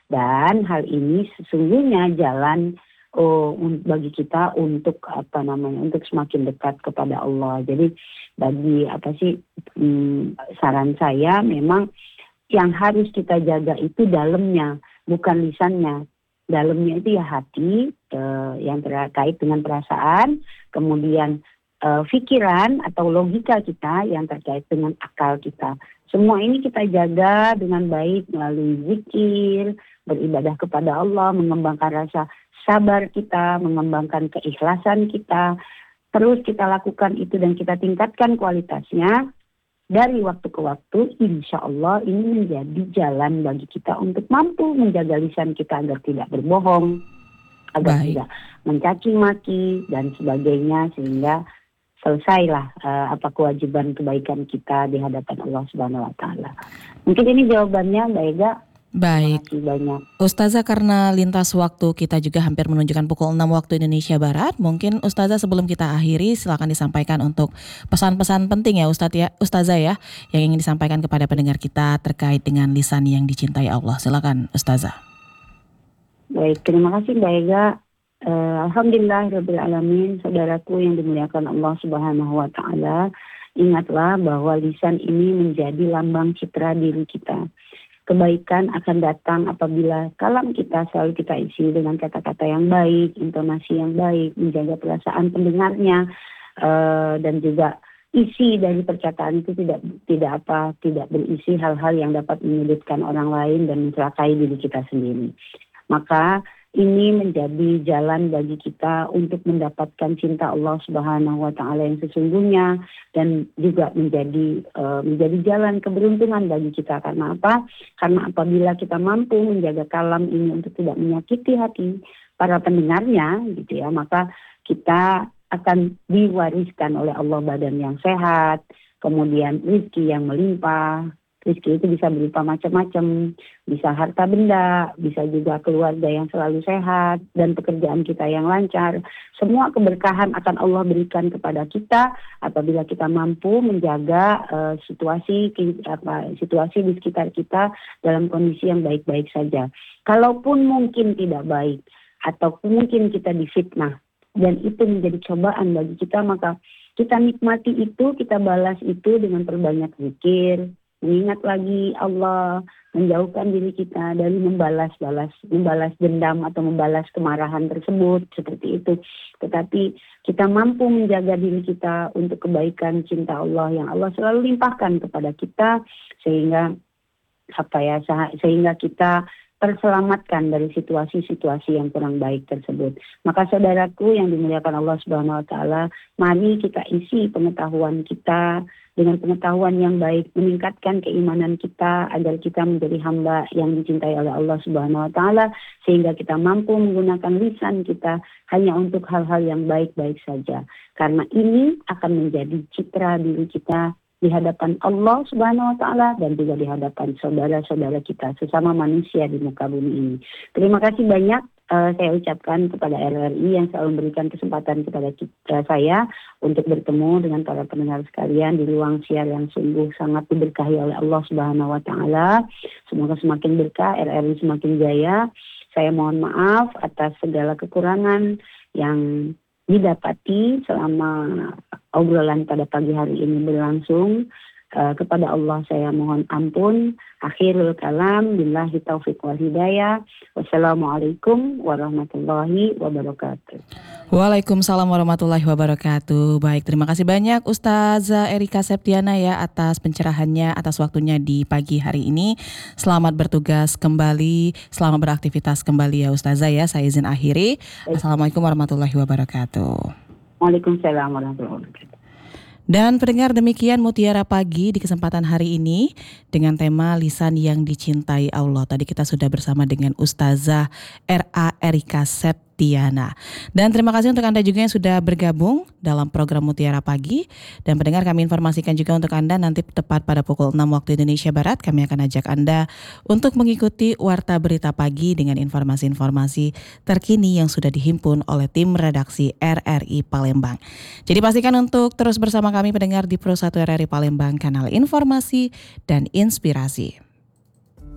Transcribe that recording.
Dan hal ini sesungguhnya jalan bagi kita untuk untuk semakin dekat kepada Allah. Jadi bagi saran saya memang yang harus kita jaga itu dalamnya, bukan lisannya. Dalamnya itu ya hati yang terkait dengan perasaan, kemudian pikiran atau logika kita yang terkait dengan akal kita. Semua ini kita jaga dengan baik melalui zikir, beribadah kepada Allah, mengembangkan rasa sabar kita, mengembangkan keikhlasan kita. Terus kita lakukan itu dan kita tingkatkan kualitasnya. Dari waktu ke waktu, insya Allah ini menjadi jalan bagi kita untuk mampu menjaga lisan kita agar tidak berbohong, agar tidak mencaci maki dan sebagainya, sehingga selesailah kewajiban kebaikan kita di hadapan Allah Subhanahu Wa Taala. Mungkin ini jawabannya, Mbak Ega. Baik, Ustazah, karena lintas waktu kita juga hampir menunjukkan pukul 6 waktu Indonesia Barat, mungkin Ustazah sebelum kita akhiri silakan disampaikan untuk pesan-pesan penting ya Ustazah ya, yang ingin disampaikan kepada pendengar kita terkait dengan lisan yang dicintai Allah. Silakan Ustazah. Baik, terima kasih Mbak Ega. Alhamdulillahirabbil alamin, saudaraku yang dimuliakan Allah Subhanahu Wa Taala, ingatlah bahwa lisan ini menjadi lambang citra diri kita. Kebaikan akan datang apabila kalam kita selalu kita isi dengan kata-kata yang baik, intonasi yang baik, menjaga perasaan pendengarnya, dan juga isi dari perkataan itu tidak berisi hal-hal yang dapat menyudutkan orang lain dan mencelakai diri kita sendiri. Maka ini menjadi jalan bagi kita untuk mendapatkan cinta Allah Subhanahu Wa Taala yang sesungguhnya, dan juga menjadi jalan keberuntungan bagi kita. Karena apa? Karena apabila kita mampu menjaga kalam ini untuk tidak menyakiti hati para pendengarnya, gitu ya, maka kita akan diwariskan oleh Allah badan yang sehat, kemudian rezeki yang melimpah. Rezeki itu bisa berupa macam-macam, bisa harta benda, bisa juga keluarga yang selalu sehat, dan pekerjaan kita yang lancar. Semua keberkahan akan Allah berikan kepada kita apabila kita mampu menjaga situasi di sekitar kita dalam kondisi yang baik-baik saja. Kalaupun mungkin tidak baik, atau mungkin kita difitnah, dan itu menjadi cobaan bagi kita, maka kita nikmati itu, kita balas itu dengan perbanyak zikir, mengingat lagi Allah, menjauhkan diri kita dari membalas dendam atau membalas kemarahan tersebut, seperti itu. Tetapi kita mampu menjaga diri kita untuk kebaikan cinta Allah yang Allah selalu limpahkan kepada kita, sehingga kita terselamatkan dari situasi-situasi yang kurang baik tersebut. Maka saudaraku yang dimuliakan Allah Subhanahu Wa Taala, mari kita isi pengetahuan kita dengan pengetahuan yang baik, meningkatkan keimanan kita agar kita menjadi hamba yang dicintai oleh Allah Subhanahu Wa Taala, sehingga kita mampu menggunakan lisan kita hanya untuk hal-hal yang baik-baik saja. Karena ini akan menjadi citra diri kita di hadapan Allah Subhanahu Wa Taala dan juga di hadapan saudara-saudara kita sesama manusia di muka bumi ini. Terima kasih banyak saya ucapkan kepada RRI yang selalu memberikan kesempatan kepada saya untuk bertemu dengan para pendengar sekalian di ruang siar yang sungguh sangat diberkahi oleh Allah Subhanahu Wa Taala. Semoga semakin berkah, RRI semakin jaya. Saya mohon maaf atas segala kekurangan yang didapati selama obrolan pada pagi hari ini berlangsung. Kepada Allah saya mohon ampun. Akhirul kalam, billahi taufiq wal hidayah. Wassalamualaikum warahmatullahi wabarakatuh. Waalaikumsalam warahmatullahi wabarakatuh. Baik, terima kasih banyak Ustazah Erika Septiana ya atas pencerahannya, atas waktunya di pagi hari ini. Selamat bertugas kembali, selamat beraktivitas kembali ya Ustazah ya. Saya izin akhiri. Assalamualaikum warahmatullahi wabarakatuh. Waalaikumsalam warahmatullahi wabarakatuh. Dan pendengar, demikian Mutiara Pagi di kesempatan hari ini dengan tema lisan yang dicintai Allah. Tadi kita sudah bersama dengan Ustazah R.A. Erika Septiana. Dan terima kasih untuk Anda juga yang sudah bergabung dalam program Mutiara Pagi. Dan pendengar, kami informasikan juga untuk Anda nanti tepat pada pukul 6 waktu Indonesia Barat kami akan ajak Anda untuk mengikuti Warta Berita Pagi dengan informasi-informasi terkini yang sudah dihimpun oleh tim redaksi RRI Palembang. Jadi pastikan untuk terus bersama kami pendengar di Pro 1 RRI Palembang, kanal informasi dan inspirasi.